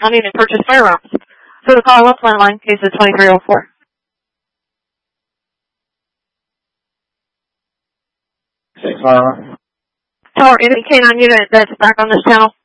I need to purchase firearms. So the call upline line, case is 2304. Say firearm. Tower, any K9 unit that's back on this channel.